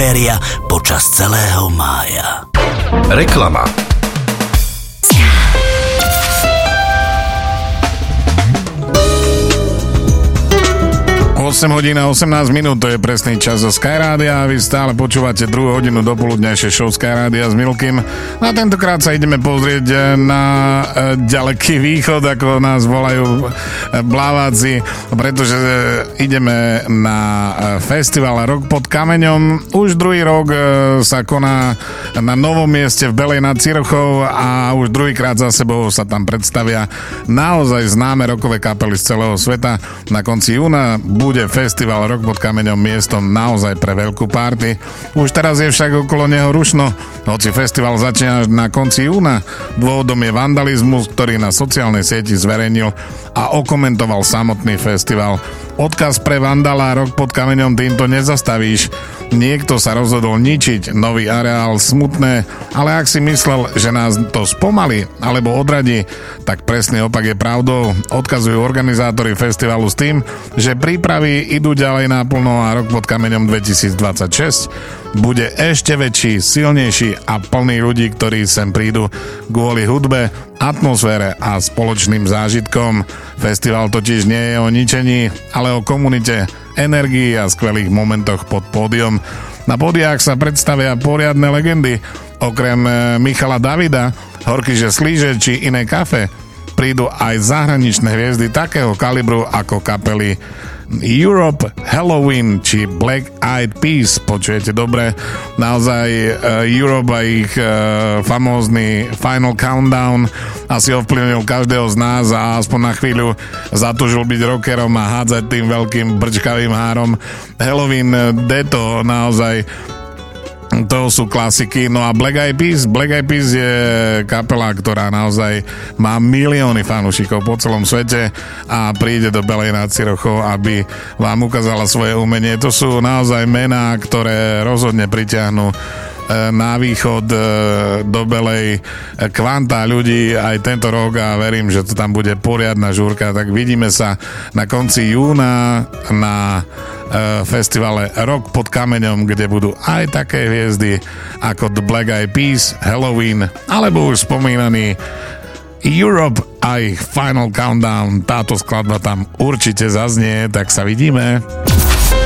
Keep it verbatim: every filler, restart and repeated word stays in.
impéria počas celého mája. Reklama. osem hodín a osemnásť minút, to je presný čas zo Sky Rádia a vy stále počúvate druhú hodinu dopoludňajšie show Sky Rádia s Milkym. A tentokrát sa ideme pozrieť na ďaleký východ, ako nás volajú bláváci, pretože ideme na festival Rok pod kameňom. Už druhý rok sa koná na novom mieste v Belej nad Cirochou a už druhýkrát za sebou sa tam predstavia naozaj známe rockové kapely z celého sveta. Na konci júna bude festival Rok pod kameňom miestom naozaj pre veľkú party. Už teraz je však okolo neho rušno, hoci festival začína na konci júna. Dôvodom je vandalizmus, ktorý na sociálnej sieti zverejnil a okomentoval samotný festival. Odkaz pre vandala Rok pod kameňom týmto nezastavíš. Niekto sa rozhodol ničiť nový areál, smutné, ale ak si myslel, že nás to spomalí alebo odradí, tak presný opak je pravdou. Odkazujú organizátori festivalu s tým, že prípravy idú ďalej naplno a Rok pod kameňom dvetisícdvadsaťšesť bude ešte väčší, silnejší a plný ľudí, ktorí sem prídu kvôli hudbe, atmosfére a spoločným zážitkom. Festival totiž nie je o ničení, ale o komunite, energii a skvelých momentoch pod pódium. Na pódiách sa predstavia poriadne legendy. Okrem Michala Davida, Horkyže Slíže či Iné kafe prídu aj zahraničné hviezdy takého kalibru ako kapely Europe, Halloween či Black Eyed Peas. Počujete dobre, naozaj uh, Europe a ich uh, famózny Final Countdown asi ovplyvnil každého z nás a aspoň na chvíľu zatúžil byť rockerom a hádzať tým veľkým brčkavým három. Halloween, Deto, naozaj to sú klasiky. No a Black Eyed Peas Black Eyed Peas je kapela, ktorá naozaj má milióny fanúšikov po celom svete a príde do Belej nad Cirochou, aby vám ukázala svoje umenie. To sú naozaj mená, ktoré rozhodne pritiahnu na východ do Belej kvanta ľudí aj tento rok a verím, že to tam bude poriadna žúrka. Tak vidíme sa na konci júna na festivale Rok pod kameňom, kde budú aj také hviezdy ako The Black Eyed Peas, Halloween alebo už spomínaný Europe a ich Final Countdown. Táto skladba tam určite zaznie, tak sa vidíme.